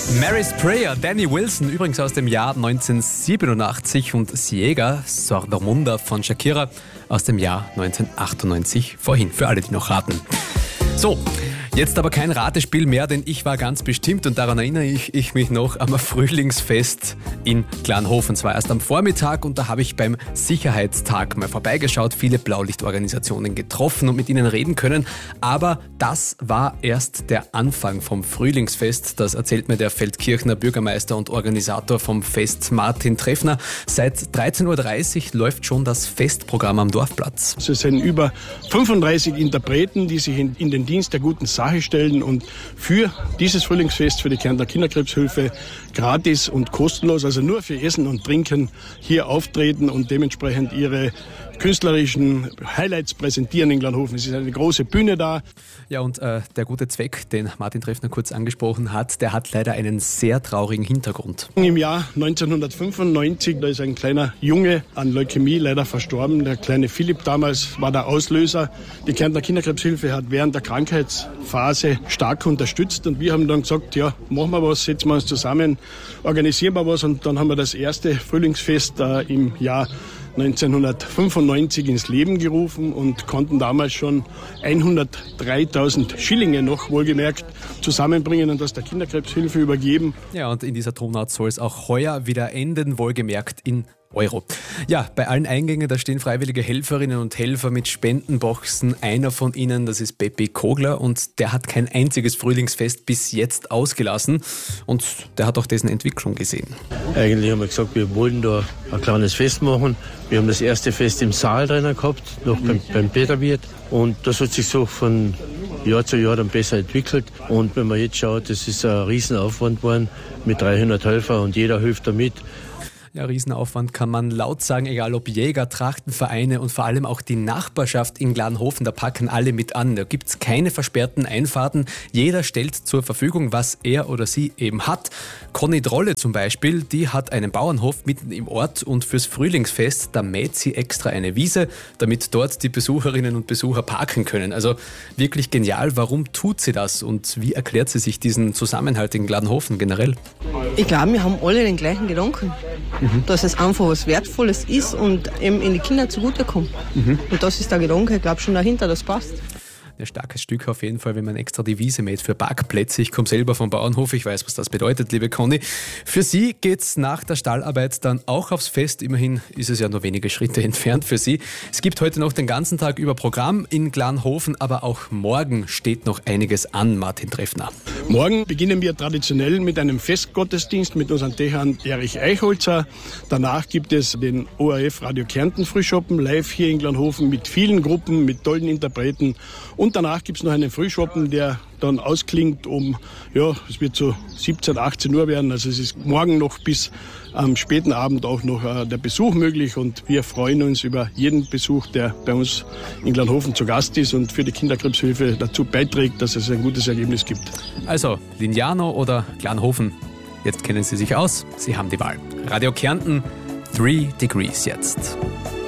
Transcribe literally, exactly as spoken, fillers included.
Mary's Prayer, Danny Wilson, übrigens aus dem Jahr neunzehnhundertsiebenundachtzig, und Ciega, Sordomunda von Shakira aus dem Jahr neunzehnhundertachtundneunzig, vorhin, für alle, die noch raten. So, jetzt aber kein Ratespiel mehr, denn ich war ganz bestimmt, und daran erinnere ich, ich mich noch, am Frühlingsfest in Glanhofen. Es war erst am Vormittag, und da habe ich beim Sicherheitstag mal vorbeigeschaut, viele Blaulichtorganisationen getroffen und mit ihnen reden können. Aber das war erst der Anfang vom Frühlingsfest. Das erzählt mir der Feldkirchner Bürgermeister und Organisator vom Fest, Martin Treffner. Seit dreizehn Uhr dreißig läuft schon das Festprogramm am Dorfplatz. Es sind über fünfunddreißig Interpreten, die sich in, in den Dienst der guten Sache stellen und für dieses Frühlingsfest, für die Kärntner Kinderkrebshilfe gratis und kostenlos, also nur für Essen und Trinken, hier auftreten und dementsprechend ihre künstlerischen Highlights präsentieren in Glanhofen. Es ist eine große Bühne da. Ja, und äh, der gute Zweck, den Martin Treffner kurz angesprochen hat, der hat leider einen sehr traurigen Hintergrund. Im Jahr neunzehnhundertfünfundneunzig, da ist ein kleiner Junge an Leukämie leider verstorben. Der kleine Philipp damals war der Auslöser. Die Kärntner Kinderkrebshilfe hat während der Krankheitsphase stark unterstützt, und wir haben dann gesagt, ja, machen wir was, setzen wir uns zusammen, organisieren wir was, und dann haben wir das erste Frühlingsfest äh, im Jahr neunzehnhundertfünfundneunzig ins Leben gerufen und konnten damals schon hundertdreitausend Schillinge noch wohlgemerkt zusammenbringen und das der Kinderkrebshilfe übergeben. Ja, und in dieser Tonart soll es auch heuer wieder enden, wohlgemerkt in Euro. Ja, bei allen Eingängen, da stehen freiwillige Helferinnen und Helfer mit Spendenboxen. Einer von ihnen, das ist Peppi Kogler, und der hat kein einziges Frühlingsfest bis jetzt ausgelassen, und der hat auch dessen Entwicklung gesehen. Eigentlich haben wir gesagt, wir wollen da ein kleines Fest machen. Wir haben das erste Fest im Saal drinnen gehabt, noch beim, beim Peterwirt, und das hat sich so von Jahr zu Jahr dann besser entwickelt. Und wenn man jetzt schaut, das ist ein Riesenaufwand geworden mit dreihundert Helfern, und jeder hilft da mit. Ja, Riesenaufwand kann man laut sagen, egal ob Jäger, Trachtenvereine und vor allem auch die Nachbarschaft in Glanhofen, da packen alle mit an. Da gibt es keine versperrten Einfahrten. Jeder stellt zur Verfügung, was er oder sie eben hat. Conny Drolle zum Beispiel, die hat einen Bauernhof mitten im Ort, und fürs Frühlingsfest, da mäht sie extra eine Wiese, damit dort die Besucherinnen und Besucher parken können. Also wirklich genial. Warum tut sie das, und wie erklärt sie sich diesen Zusammenhalt in Glanhofen generell? Ich glaube, wir haben alle den gleichen Gedanken. Mhm. Dass es einfach was Wertvolles ist und eben in die Kinder zugutekommt. Mhm. Und das ist der Gedanke, ich glaube schon dahinter, das passt. Ein starkes Stück auf jeden Fall, wenn man extra die Wiese mäht für Parkplätze. Ich komme selber vom Bauernhof, ich weiß, was das bedeutet, liebe Conny. Für Sie geht's nach der Stallarbeit dann auch aufs Fest. Immerhin ist es ja nur wenige Schritte entfernt für Sie. Es gibt heute noch den ganzen Tag über Programm in Glanhofen, aber auch morgen steht noch einiges an, Martin Treffner. Morgen beginnen wir traditionell mit einem Festgottesdienst mit unserem Dekan Erich Eichholzer. Danach gibt es den O R F Radio Kärnten Frühschoppen live hier in Glanhofen mit vielen Gruppen, mit tollen Interpreten. Und danach gibt es noch einen Frühschoppen, der dann ausklingt um, ja, es wird so siebzehn, achtzehn Uhr werden. Also es ist morgen noch bis am späten Abend auch noch äh, der Besuch möglich, und wir freuen uns über jeden Besuch, der bei uns in Glanhofen zu Gast ist und für die Kinderkrebshilfe dazu beiträgt, dass es ein gutes Ergebnis gibt. Also Lignano oder Glanhofen, jetzt kennen Sie sich aus, Sie haben die Wahl. Radio Kärnten, Three Degrees jetzt.